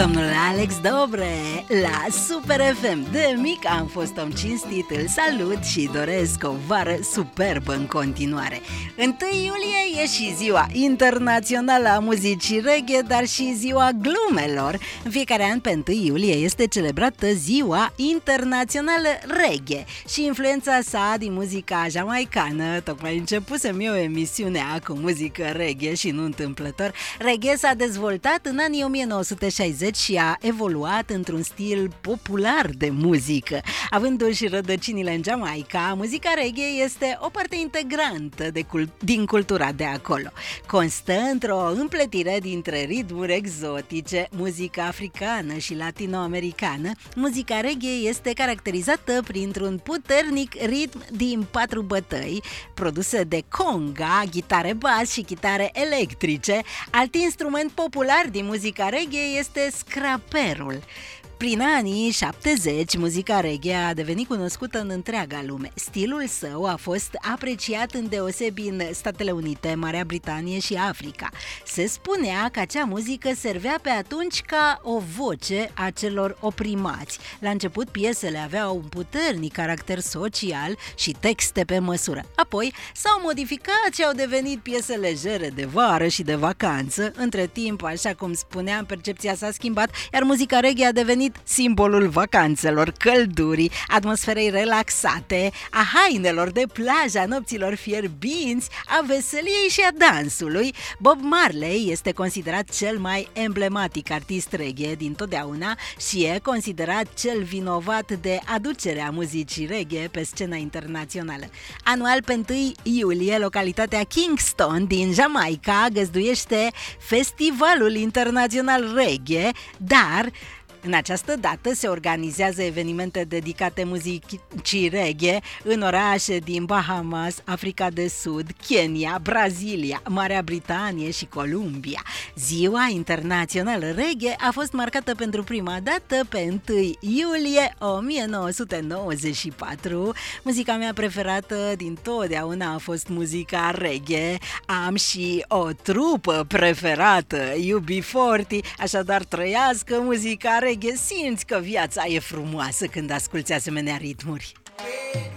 Domnul Alex Dobre la Super FM. De mic am fost om cinstit, îl salut și doresc o vară superbă în continuare. 1 iulie e și ziua internațională a muzicii reggae, dar și ziua glumelor. În fiecare an pe 1 iulie este celebrată ziua internațională reggae și influența sa din muzica jamaicană. Tocmai începusem eu emisiunea cu muzică reggae și nu întâmplător. Reggae s-a dezvoltat în anii 1960 și a evoluat într-un stil popular de muzică. Avându-și rădăcinile în Jamaica, muzica reggae este o parte integrantă din cultura de acolo. Constă într-o împletire dintre ritmuri exotice, muzica africană și latinoamericană. Muzica reggae este caracterizată printr-un puternic ritm din 4 bătăi, produse de conga, chitare bas și chitare electrice. Alt instrument popular din muzica reggae este scraperul. Prin anii 70, muzica reggae a devenit cunoscută în întreaga lume. Stilul său a fost apreciat îndeosebi în Statele Unite, Marea Britanie și Africa. Se spunea că acea muzică servea pe atunci ca o voce a celor oprimați. La început, piesele aveau un puternic caracter social și texte pe măsură. Apoi s-au modificat și au devenit piese legere de vară și de vacanță. Între timp, așa cum spuneam, percepția s-a schimbat, iar muzica reggae a devenit simbolul vacanțelor, căldurii, atmosferei relaxate, a hainelor de plajă, a nopților fierbinți, a veseliei și a dansului. Bob Marley este considerat cel mai emblematic artist reggae din totdeauna și e considerat cel vinovat de aducerea muzicii reggae pe scena internațională. Anual, pe 1 iulie, localitatea Kingston din Jamaica găzduiește Festivalul Internațional Reggae, dar în această dată se organizează evenimente dedicate muzicii reggae în orașe din Bahamas, Africa de Sud, Kenya, Brazilia, Marea Britanie și Columbia. Ziua internațională reggae a fost marcată pentru prima dată pe 1 iulie 1994. Muzica mea preferată din totdeauna a fost muzica reggae. Am și o trupă preferată, UB40, așadar trăiască muzica reggae. Simți că viața e frumoasă când asculți asemenea ritmuri.